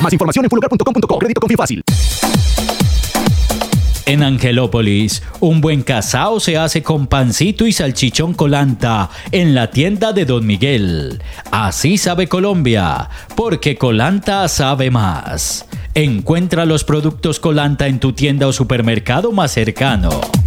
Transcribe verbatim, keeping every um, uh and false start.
Más información en full hogar punto com punto co. Crédito Confifácil. En Angelópolis, un buen casao se hace con pancito y salchichón Colanta en la tienda de Don Miguel. Así sabe Colombia, porque Colanta sabe más. Encuentra los productos Colanta en tu tienda o supermercado más cercano.